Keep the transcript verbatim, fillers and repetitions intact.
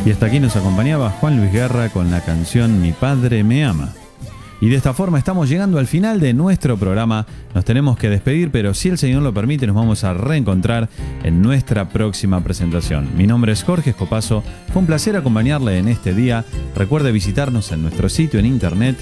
Y hasta aquí nos acompañaba Juan Luis Guerra con la canción Mi Padre Me Ama. Y de esta forma estamos llegando al final de nuestro programa. Nos tenemos que despedir, pero si el Señor lo permite, nos vamos a reencontrar en nuestra próxima presentación. Mi nombre es Jorge Escopazo. Fue un placer acompañarle en este día. Recuerde visitarnos en nuestro sitio en internet